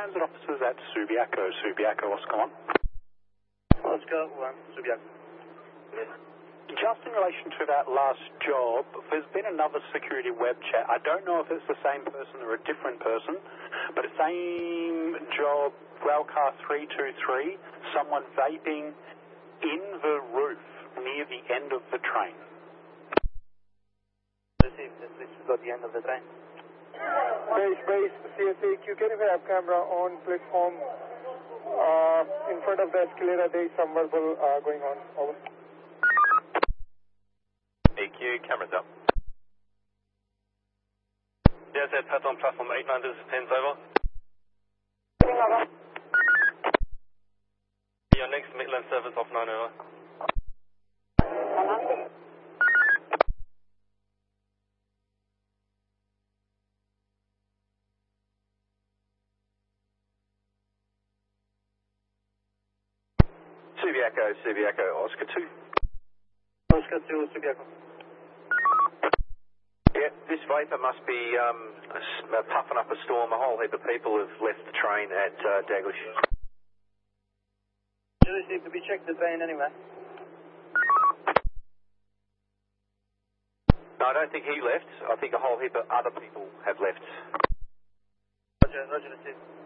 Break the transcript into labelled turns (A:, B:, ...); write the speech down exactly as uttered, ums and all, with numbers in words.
A: transit officers at Subiaco. Subiaco, what's going on?
B: Oscar one, Subiaco. Yes.
A: Just in relation to that last job, there's been another security web chat. I don't know if it's the same person or a different person, but the same job, Railcar three two three, someone vaping in the roof near the end of the train.
B: Received, this is at the end of the train.
C: Base, base, C S A Q, can you have camera on platform uh, in front of the escalator? There is some verbal uh, going on. Over.
D: A Q, cameras up. Yeah, Z, Pat on platform eight nine, this is Pins, over. Your next Midland service off nine, over.
E: Subiaco, Subiaco, Oscar two.
B: Oscar two, Subiaco.
E: Yeah, this vapor must be um, uh, puffing up a storm. A whole heap of people have left the train at uh, Daglish.
B: You received, to be checked the train anyway.
E: No, I don't think he left. I think a whole heap of other people have left.
B: Roger, Roger, received.